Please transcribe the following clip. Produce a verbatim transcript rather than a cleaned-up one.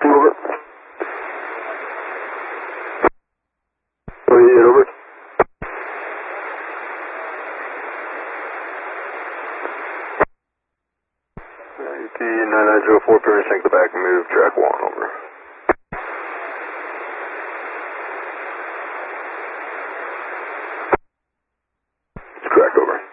two, over. twenty-eight, over. U T nine nine zero four, Pyramid Tank the back, move track one, over. It's correct, over.